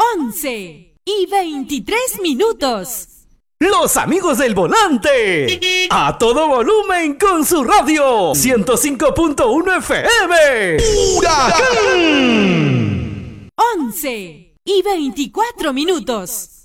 11:23. Los amigos del volante, a todo volumen con su radio 105.1 FM. ¡Huracán! 11:24.